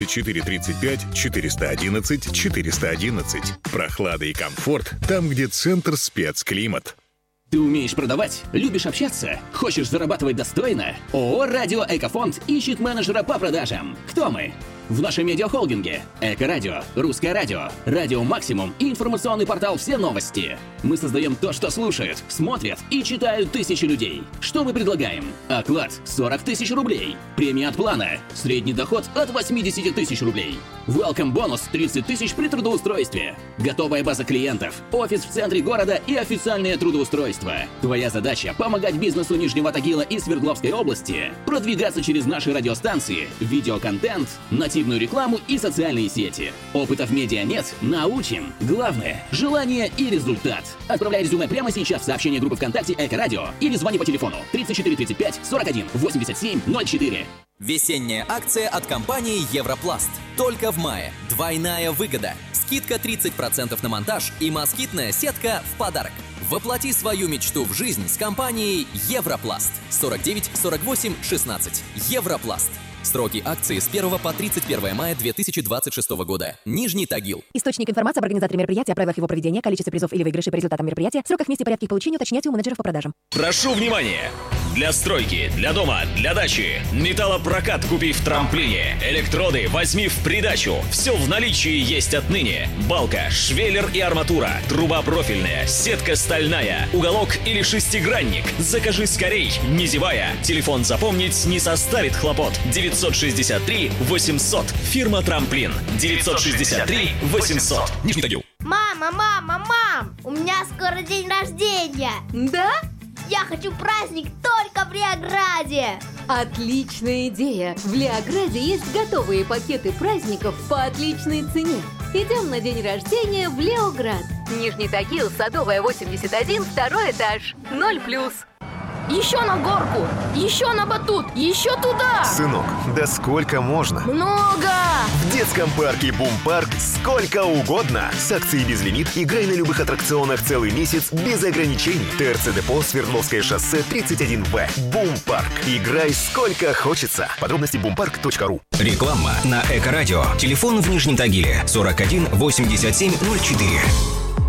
435 411 411. Прохлада и комфорт там, где центр спецклимат. Ты умеешь продавать? Любишь общаться? Хочешь зарабатывать достойно? ООО «Радио Экофонд» ищет менеджера по продажам. Кто мы? В нашем медиахолдинге Эко-радио, Русское радио, Радио Максимум и информационный портал «Все новости». Мы создаем то, что слушают, смотрят и читают тысячи людей. Что мы предлагаем? Оклад 40 тысяч рублей. Премия от плана. Средний доход от 80 тысяч рублей. Welcome бонус 30 тысяч при трудоустройстве. Готовая база клиентов. Офис в центре города и официальное трудоустройство. Твоя задача – помогать бизнесу Нижнего Тагила и Свердловской области продвигаться через наши радиостанции, видеоконтент, нативную рекламу и социальные сети. Опыта в медиа нет, научим. Главное – желание и результат. Отправляй резюме прямо сейчас в сообщение группы ВКонтакте Эко-радио или звони по телефону 34 35 41 87 04. Весенняя акция от компании Европласт. Только в мае. Двойная выгода. Скидка 30% на монтаж и москитная сетка в подарок. Воплоти свою мечту в жизнь с компанией Европласт. 49 48 16. Европласт. Сроки акции с 1 по 31 мая 2026 года. Нижний Тагил. Источник информации об организаторе мероприятия, о правилах его проведения, количестве призов или выигрышей по результатам мероприятия, сроках, месте и порядке их получения уточняйте у менеджеров по продажам. Прошу внимания! Для стройки, для дома, для дачи. Металлопрокат купи в трамплине. Электроды возьми в придачу. Все в наличии есть отныне. Балка, швеллер и арматура. Труба профильная, сетка стальная. Уголок или шестигранник. Закажи скорей, не зевая. Телефон запомнить не составит хлопот. 963 800. Фирма Трамплин. 963 800. Нижний Тагил. Мам! У меня скоро день рождения. Да? Я хочу праздник только в Леограде. Отличная идея! В Леограде есть готовые пакеты праздников по отличной цене. Идем на день рождения в Леоград. Нижний Тагил, Садовая, 81, второй этаж. 0+. Еще на горку, еще на батут, еще туда! Сынок, да сколько можно? Много! В детском парке Бум-парк сколько угодно. С акцией безлимит играй на любых аттракционах целый месяц без ограничений. ТРЦ Депо, Свердловское шоссе, 31В. Бум-парк. Играй сколько хочется. Подробности boompark.ru. Реклама на Эко-радио. Телефон в Нижнем Тагиле 41 87 04.